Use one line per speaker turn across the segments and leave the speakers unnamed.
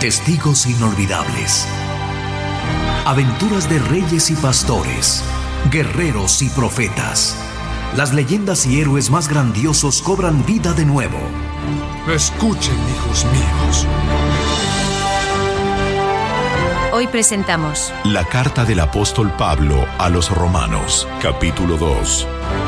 Testigos inolvidables. Aventuras de reyes y pastores, guerreros y profetas. Las leyendas y héroes más grandiosos cobran vida de nuevo.
Escuchen, hijos míos.
Hoy presentamos
la carta del apóstol Pablo a los Romanos, capítulo 2.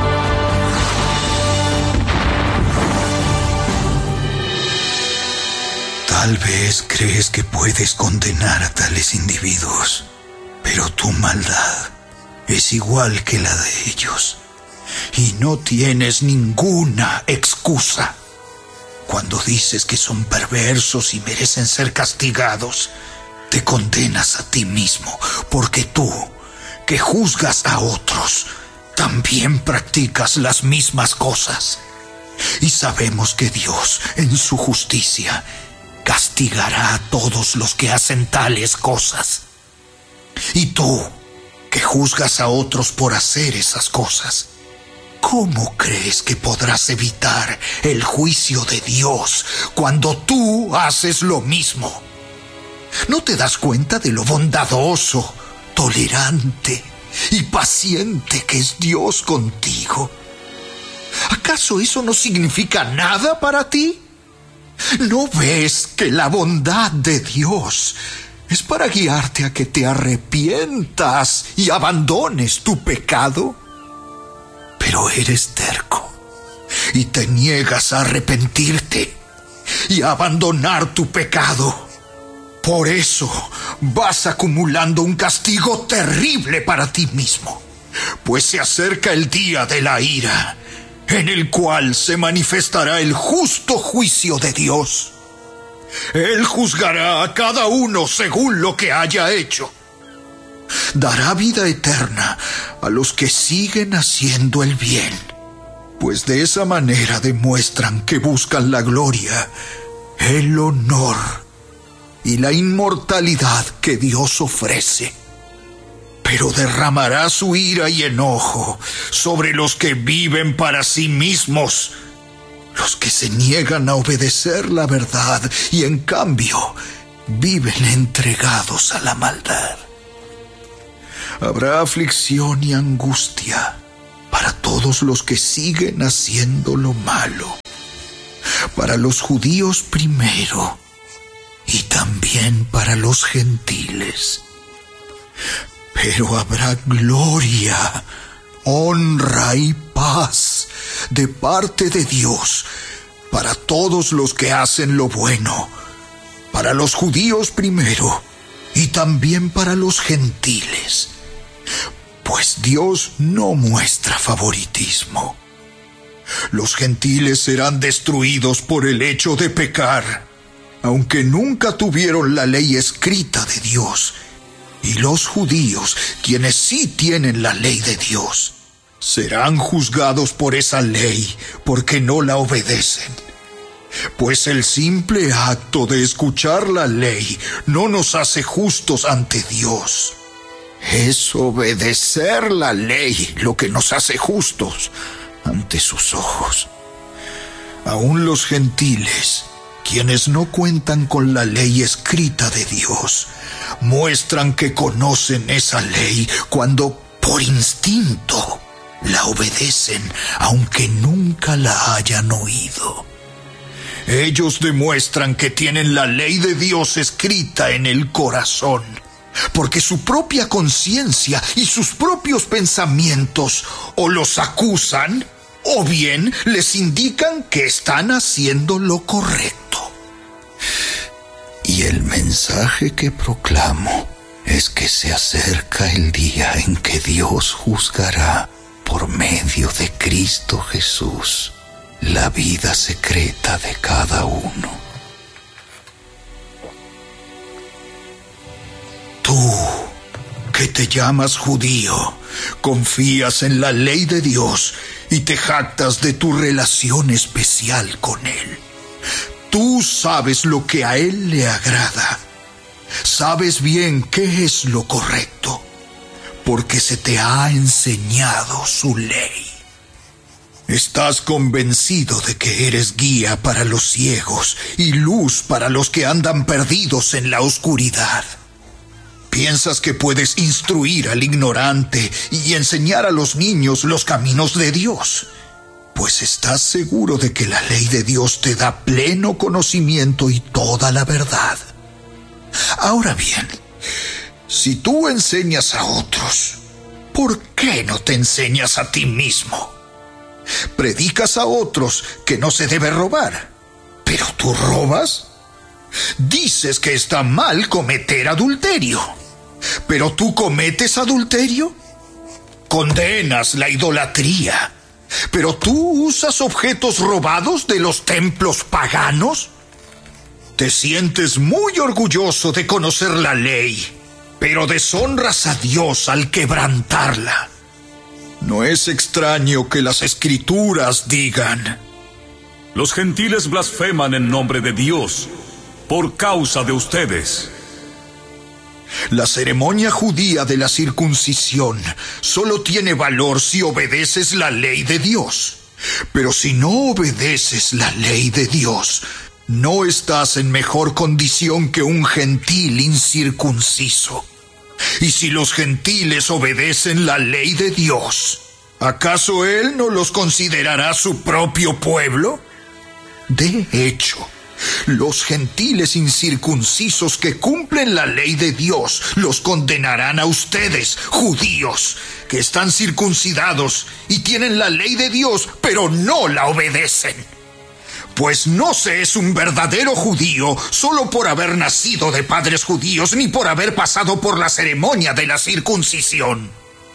Tal vez crees que puedes condenar a tales individuos, pero tu maldad es igual que la de ellos, y no tienes ninguna excusa. Cuando dices que son perversos y merecen ser castigados, te condenas a ti mismo, porque tú, que juzgas a otros, también practicas las mismas cosas. Y sabemos que Dios, en su justicia, castigará a todos los que hacen tales cosas. Y tú, que juzgas a otros por hacer esas cosas, ¿cómo crees que podrás evitar el juicio de Dios cuando tú haces lo mismo? ¿No te das cuenta de lo bondadoso, tolerante y paciente que es Dios contigo? ¿Acaso eso no significa nada para ti? ¿No ves que la bondad de Dios es para guiarte a que te arrepientas y abandones tu pecado? Pero eres terco y te niegas a arrepentirte y a abandonar tu pecado. Por eso vas acumulando un castigo terrible para ti mismo, pues se acerca el día de la ira, en el cual se manifestará el justo juicio de Dios. Él juzgará a cada uno según lo que haya hecho. Dará vida eterna a los que siguen haciendo el bien, pues de esa manera demuestran que buscan la gloria, el honor y la inmortalidad que Dios ofrece. Pero derramará su ira y enojo sobre los que viven para sí mismos, los que se niegan a obedecer la verdad y en cambio viven entregados a la maldad. Habrá aflicción y angustia para todos los que siguen haciendo lo malo, para los judíos primero y también para los gentiles. Pero habrá gloria, honra y paz de parte de Dios para todos los que hacen lo bueno, para los judíos primero y también para los gentiles. Pues Dios no muestra favoritismo. Los gentiles serán destruidos por el hecho de pecar, aunque nunca tuvieron la ley escrita de Dios. Y los judíos, quienes sí tienen la ley de Dios, serán juzgados por esa ley porque no la obedecen. Pues el simple acto de escuchar la ley no nos hace justos ante Dios. Es obedecer la ley lo que nos hace justos ante sus ojos. Aún los gentiles, quienes no cuentan con la ley escrita de Dios, muestran que conocen esa ley cuando por instinto la obedecen, aunque nunca la hayan oído. Ellos demuestran que tienen la ley de Dios escrita en el corazón, porque su propia conciencia y sus propios pensamientos o los acusan o bien les indican que están haciendo lo correcto. Y el mensaje que proclamo es que se acerca el día en que Dios juzgará por medio de Cristo Jesús la vida secreta de cada uno. Tú, que te llamas judío, confías en la ley de Dios y te jactas de tu relación especial con Él. Tú sabes lo que a Él le agrada. Sabes bien qué es lo correcto, porque se te ha enseñado su ley. Estás convencido de que eres guía para los ciegos y luz para los que andan perdidos en la oscuridad. Piensas que puedes instruir al ignorante y enseñar a los niños los caminos de Dios, pues estás seguro de que la ley de Dios te da pleno conocimiento y toda la verdad. Ahora bien, si tú enseñas a otros, ¿por qué no te enseñas a ti mismo? Predicas a otros que no se debe robar, ¿pero tú robas? Dices que está mal cometer adulterio, ¿pero tú cometes adulterio? Condenas la idolatría, ¿pero tú usas objetos robados de los templos paganos? Te sientes muy orgulloso de conocer la ley, pero deshonras a Dios al quebrantarla. No es extraño que las Escrituras digan:
los gentiles blasfeman en nombre de Dios por causa de ustedes.
La ceremonia judía de la circuncisión solo tiene valor si obedeces la ley de Dios. Pero si no obedeces la ley de Dios, no estás en mejor condición que un gentil incircunciso. Y si los gentiles obedecen la ley de Dios, ¿acaso Él no los considerará su propio pueblo? De hecho, los gentiles incircuncisos que cumplen la ley de Dios los condenarán a ustedes, judíos, que están circuncidados y tienen la ley de Dios, pero no la obedecen. Pues no se es un verdadero judío solo por haber nacido de padres judíos ni por haber pasado por la ceremonia de la circuncisión.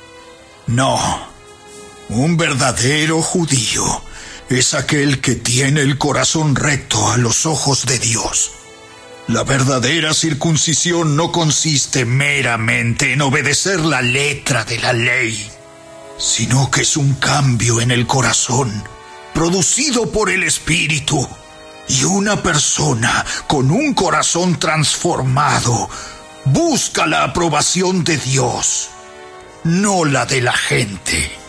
No, un verdadero judío es aquel que tiene el corazón recto a los ojos de Dios. La verdadera circuncisión no consiste meramente en obedecer la letra de la ley, sino que es un cambio en el corazón, producido por el Espíritu, y una persona con un corazón transformado busca la aprobación de Dios, no la de la gente.